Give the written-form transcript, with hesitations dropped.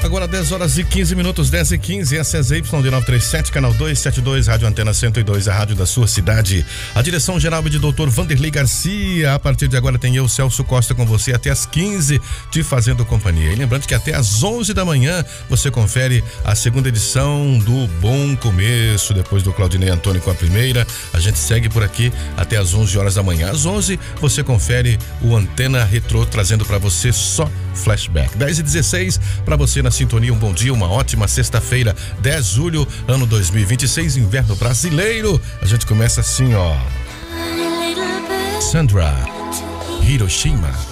Agora 10 horas e 15 minutos, 10 e 15, essa é ZYD 937, canal 272, Rádio Antena 102, a rádio da sua cidade. A direção geral é de Dr. Vanderlei Garcia. A partir de agora tem eu, Celso Costa, com você até às 15, te fazendo companhia. E lembrando que até às 11 da manhã você confere a segunda edição do Bom Começo, depois do Claudinei Antônio com a primeira. A gente segue por aqui até às 11 horas da manhã. Às 11 você confere o Antena Retrô, trazendo para você só flashback. 10h16, para você na sintonia, um bom dia, uma ótima sexta-feira, 10 de julho, ano 2026, inverno brasileiro. A gente começa assim, ó. Sandra, Hiroshima.